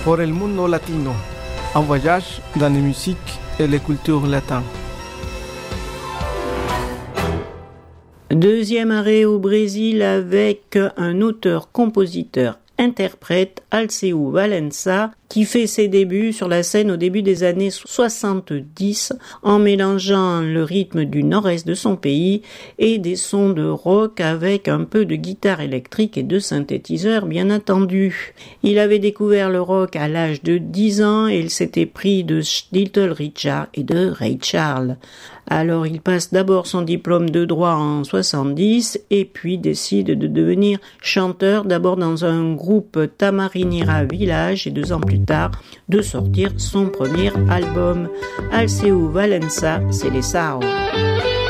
Por el mundo latino, un voyage dans les musiques et les cultures latines. Deuxième arrêt au Brésil avec un auteur-compositeur-interprète, Alceu Valença, qui fait ses débuts sur la scène au début des années 70 en mélangeant le rythme du nord-est de son pays et des sons de rock avec un peu de guitare électrique et de synthétiseurs bien entendu. Il avait découvert le rock à l'âge de 10 ans et il s'était pris de Little Richard et de Ray Charles. Alors il passe d'abord son diplôme de droit en 70 et puis décide de devenir chanteur d'abord dans un groupe Tamarinera Village et 2 ans plus tard de sortir son premier album. Alceu Valença, c'est les Sao.